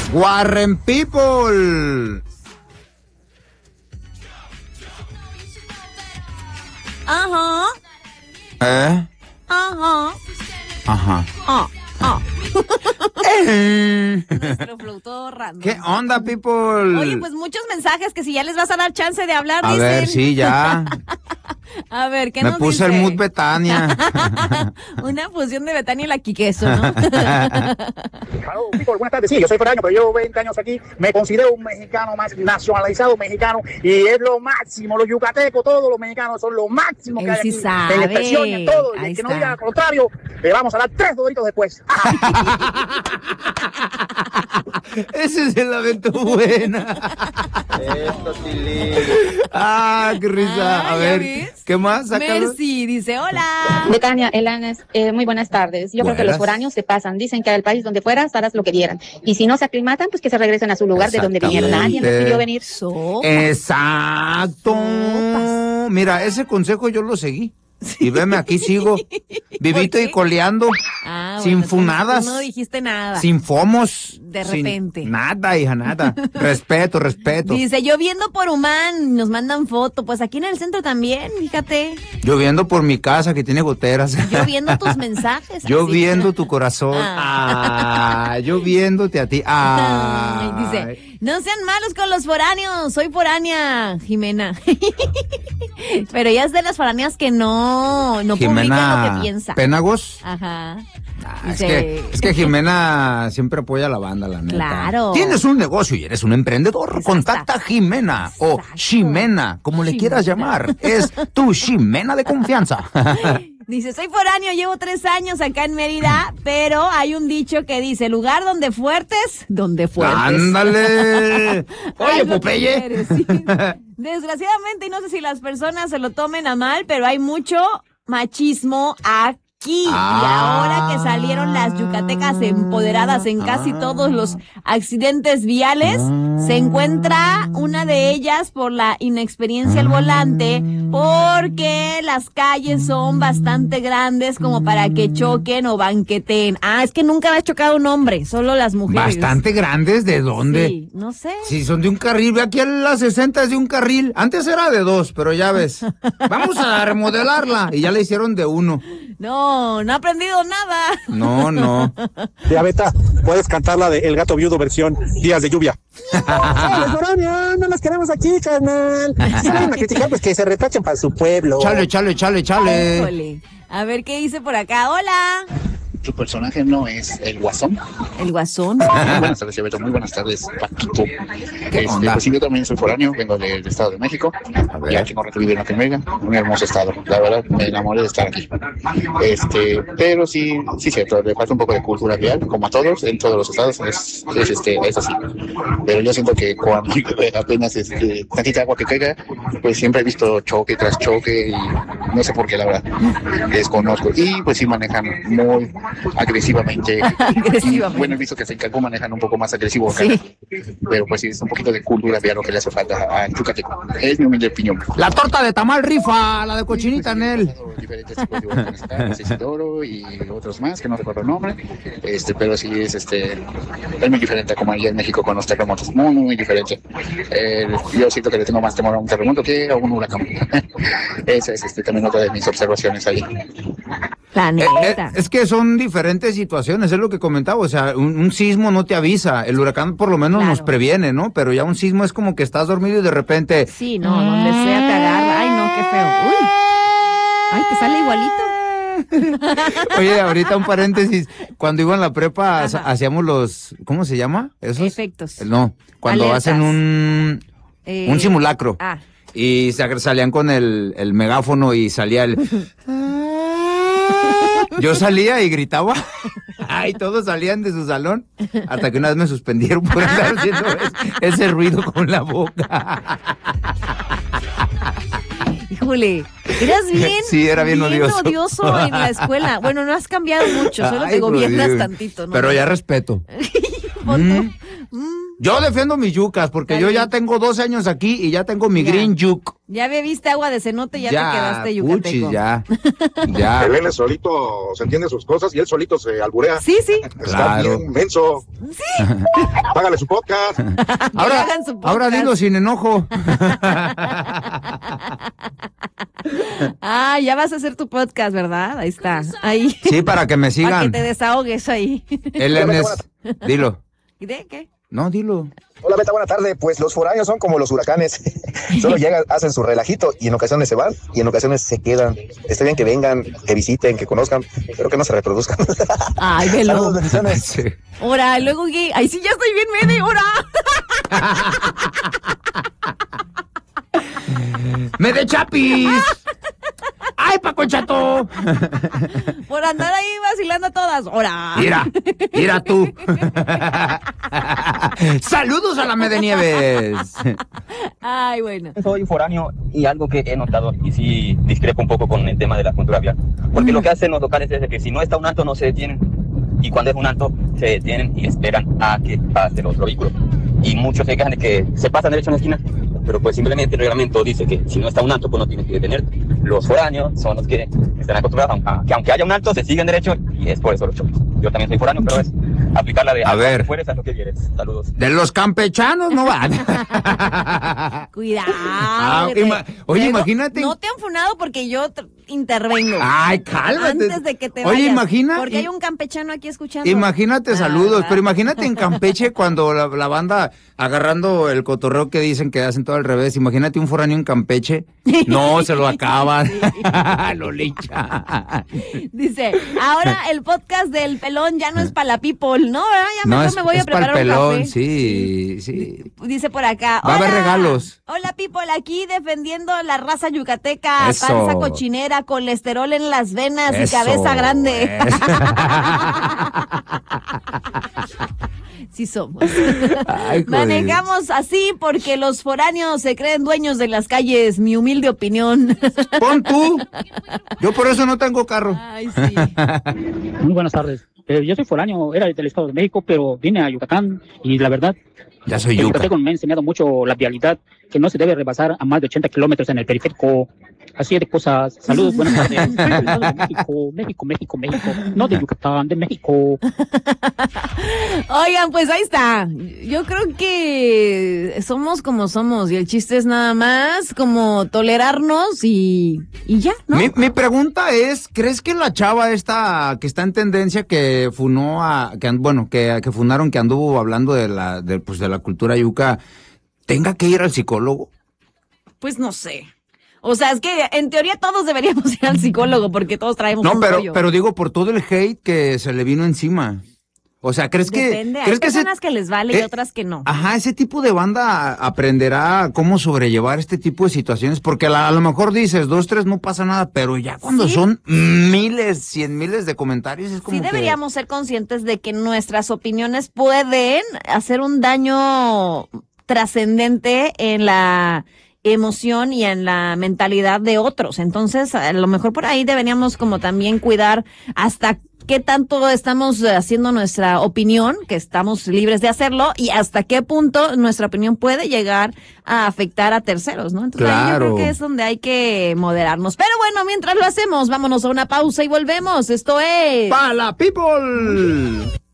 Warren People. Ajá. Ajá. Ajá. Nuestro flow todo random. ¿Qué onda, people? Oye, pues muchos mensajes que si ya les vas a dar chance de hablar, a dicen. ver, sí, ya. A ver, ¿qué Me nos puse dice? el mood Betania. Una fusión de Betania y la Quiqueso, ¿no? Claro, people, buenas tardes. Sí, yo soy foráneo, pero llevo 20 años aquí. Me considero un mexicano más nacionalizado mexicano y es lo máximo. Los yucatecos, todos los mexicanos son lo máximo que Él hay sí aquí. sabe. En expresión y en todo. Y Ahí el que no está. diga lo contrario, le vamos a dar 3 doritos después. Ese es el avento buena. Esto sí lindo. Ah, qué risa. Ah, A ¿ya ver, ves? ¿qué más? Sácalo. Mercy dice, hola. Betania, Elanes, muy buenas tardes. Yo creo que Buenas. los foráneos se pasan. Dicen que al país donde fueras harás lo que quieran. Y si no se aclimatan, pues que se regresen a su lugar de donde vinieron. Nadie les pidió venir. Exacto. Sopas. Mira, ese consejo yo lo seguí. Y veme, aquí sigo, vivito ¿Por y qué? coleando, sin Bueno, funadas, tú no dijiste nada. sin fomos. De sin repente. nada, hija, nada. Respeto. Dice, yo viendo por Humán, nos mandan foto. Pues aquí en el centro también, fíjate. Yo viendo por mi casa que tiene goteras. Yo viendo tus mensajes. Yo así. viendo tu corazón. Yo viéndote a ti. Ay, dice, no sean malos con los foráneos, soy foránea, Jimena. Pero ella es de las foráneas que no publica lo que piensa. Pénagos. Ajá. Es que Jimena siempre apoya a la banda, la neta. Claro. Tienes un negocio y eres un emprendedor. Exacto. Contacta a Jimena o Exacto. Ximena, como le quieras llamar. Es tu Ximena de confianza. Dice, soy foráneo, llevo 3 años acá en Mérida, pero hay un dicho que dice, lugar donde fuertes. ¡Ándale! Oye, Haz lo que Popeye. quieres, sí. Desgraciadamente, y no sé si las personas se lo tomen a mal, pero hay mucho machismo aquí. Y ahora que salieron las yucatecas empoderadas en casi todos los accidentes viales, se encuentra una de ellas por la inexperiencia al volante, porque las calles son bastante grandes como para que choquen o banqueteen. Es que nunca ha chocado un hombre, solo las mujeres. Bastante grandes, ¿de dónde? Sí, no sé. Si son de un carril, ve aquí en la 60 es de un carril. Antes era de 2, pero ya ves. Vamos a remodelarla. Y ya le hicieron de 1. No ha aprendido nada. No. Ya, Beta, puedes cantar la de El Gato Viudo versión Días de Lluvia. ¡Sale, foráneo! No las queremos aquí, carnal. Si vayan a criticar, pues que se retachen para su pueblo. Chale. Híjole. A ver qué dice por acá. Hola. Tu personaje no es el Guasón. El Guasón. Muy buenas tardes, Beto. Muy buenas tardes, Paquito. onda? Pues sí, yo también soy foráneo, vengo del Estado de México. ver. Ya tengo rato viviendo aquí en Mérida, un hermoso estado. La verdad, me enamoré de estar aquí. Pero sí, cierto, le falta un poco de cultura vial, como a todos, en todos los estados, es así. Pero yo siento que cuando apenas tantita agua que caiga, pues siempre he visto choque tras choque y no sé por qué, la verdad, desconozco. Y pues sí manejan muy agresivamente. Agresivamente. Bueno, he visto que en Cancún manejan un poco más agresivo acá. Sí. Pero pues sí, es un poquito de cultura vial lo que le hace falta a Yucateco. Es mi humilde opinión. La torta de tamal rifa, la de cochinita en él. Diferentes tipos de volcanes, Isidoro y otros más que no recuerdo el nombre, pero sí es muy diferente a como allá en México con los terremotos, muy diferente. Yo siento que le tengo más temor a un terremoto que a un huracán. Esa es también otra de mis observaciones ahí. La neta. Es que son diferentes situaciones, es lo que comentaba, o sea, un sismo no te avisa, el huracán por lo menos Claro. nos previene, ¿no? Pero ya un sismo es como que estás dormido y de repente... Sí, no, donde sea te agarra. Ay, no, qué feo. Uy. Ay, te sale igualito. Oye, ahorita un paréntesis, cuando iba en la prepa Ajá. hacíamos los, ¿cómo se llama? ¿Esos? Efectos. No, cuando Alertas. hacen un simulacro. Y salían con el megáfono y salía el... Yo salía y gritaba. Ay, todos salían de su salón. Hasta que una vez me suspendieron por estar haciendo ese ruido con la boca. Híjole, eras bien. Sí, era bien odioso. odioso en la escuela. Bueno, no has cambiado mucho, solo Ay, te gobiernas Dios. tantito, ¿no? Pero ya respeto. Yo defiendo mis yucas porque yo ya tengo 12 años aquí y ya tengo mi Ya. green yuk. Ya bebiste agua de cenote y ya te quedaste yucateco. Puchis, ya. Él solito se entiende sus cosas y él solito se alburea. Sí. Está bien menso. Sí. Págale su podcast. Ahora dilo sin enojo. Ya vas a hacer tu podcast, ¿verdad? Ahí está. Ahí. Sí, para que me sigan. Para que te desahogues ahí. Dilo. ¿De qué? No, dilo. Hola, Beta, buena tarde. Pues los foráneos son como los huracanes. Solo llegan, hacen su relajito y en ocasiones se van y en ocasiones se quedan. Está bien que vengan, que visiten, que conozcan, pero que no se reproduzcan. Ay, velo. Saludos, bendiciones. Sí. Ahora, luego, ay, sí, ya estoy bien medio, ahora. ¡Me de chapis! ¡Ay, Paco Chato! Por andar ahí vacilando a todas. ¡Hora! Mira tú. ¡Saludos a la Medenieves! Ay, bueno. Soy foráneo y algo que he notado, y sí discrepo un poco con el tema de la cultura vial, porque lo que hacen los locales es de que si no está un alto no se detienen, y cuando es un alto se detienen y esperan a que pase el otro vehículo. Y muchos se quejan de que se pasan derecho en la esquina, pero pues simplemente el reglamento dice que si no está un alto pues no tienes que detenerte. Los foráneos son los que están acostumbrados a que aunque haya un alto se siguen derecho, y es por eso los choques. Yo también soy foráneo, pero es aplicar la de a ver, fueres a lo que quieres. Saludos. De los campechanos no van. Cuidado. Oye, imagínate. No te han funado porque yo intervengo. Ay, cálmate. Antes de que te Oye, vayas. imagina. Porque hay un campechano aquí escuchando. Imagínate, saludos. Pero imagínate en Campeche cuando la banda agarrando el cotorreo que dicen que hacen todo al revés. Imagínate un foráneo en Campeche. No, se lo acaban. Sí. Lo linchan. Dice, ahora el podcast del pelón ya no es para la people, ¿no? Ya mejor me voy a preparar el pelón, un café. Sí. Dice por acá. Va a haber regalos. Hola, people, aquí defendiendo la raza yucateca, Eso. panza cochinera, colesterol en las venas Eso, y cabeza grande. Sí somos. Ay, Manejamos así porque los foráneos se creen dueños de las calles, mi humilde opinión. Pon tú. Yo por eso no tengo carro. Ay, sí. Muy buenas tardes. Yo soy foráneo, era del Estado de México, pero vine a Yucatán y la verdad, ya soy el yuca. yucateco me ha enseñado mucho la vialidad, que no se debe rebasar a más de 80 kilómetros en el periférico. Así de cosas. Saludos, buenas tardes. Soy del Estado de México. No de Yucatán, de México. Oigan, pues ahí está. Yo creo que somos como somos y el chiste es nada más como tolerarnos y ya, ¿no? Mi pregunta es, ¿crees que la chava esta que está en tendencia que funó que funaron, que anduvo hablando de la cultura yuca, tenga que ir al psicólogo? Pues no sé. O sea, es que en teoría todos deberíamos ir al psicólogo porque todos traemos un rollo. pero digo por todo el hate que se le vino encima. O sea, ¿crees Depende. que Hay personas que les vale y otras que no. Ajá, ese tipo de banda aprenderá cómo sobrellevar este tipo de situaciones, porque a lo mejor dices 2, 3 no pasa nada, pero ya cuando son miles, 100 miles de comentarios es como sí deberíamos ser conscientes de que nuestras opiniones pueden hacer un daño trascendente en la emoción y en la mentalidad de otros. Entonces, a lo mejor por ahí deberíamos como también cuidar hasta qué tanto estamos haciendo nuestra opinión, que estamos libres de hacerlo, y hasta qué punto nuestra opinión puede llegar a afectar a terceros, ¿no? Entonces ahí yo creo que es donde hay que moderarnos. Pero bueno, mientras lo hacemos, vámonos a una pausa y volvemos. Esto es... ¡Pa la people!